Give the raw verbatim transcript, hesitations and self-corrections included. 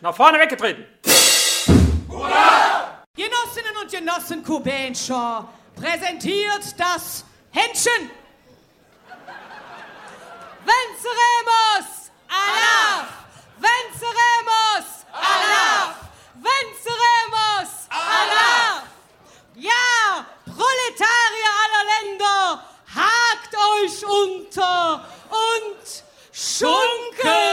Nach vorne weggetreten. Hurra! Genossinnen und Genossen Kubenscher präsentiert das Händchen. Venceremos! Allah! Venceremos! Allah! Venceremos! Allah! Ja, Proletarier aller Länder, hakt euch unter und schunkelt!